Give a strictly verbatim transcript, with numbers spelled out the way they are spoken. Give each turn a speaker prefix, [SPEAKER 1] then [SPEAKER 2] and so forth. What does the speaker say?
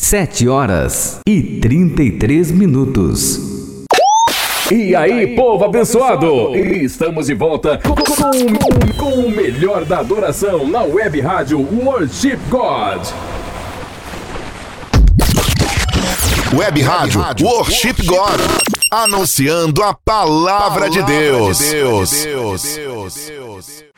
[SPEAKER 1] Sete horas e trinta e três minutos.
[SPEAKER 2] E aí, povo abençoado! Estamos de volta com, com, com o melhor da adoração na web rádio Worship God.
[SPEAKER 3] Web Rádio Worship God, anunciando a palavra de Deus.